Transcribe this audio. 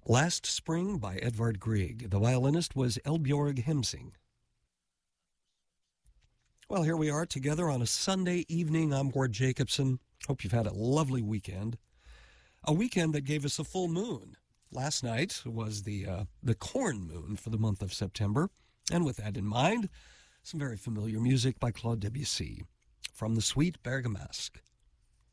Last Spring by Edvard Grieg. The violinist was Elbjorg Hemsing. Well, here we are together on a Sunday evening. I'm Ward Jacobson. Hope you've had a lovely weekend. A weekend that gave us a full moon. Last night was the corn moon for the month of September. And with that in mind, some very familiar music by Claude Debussy from the Suite Bergamasque.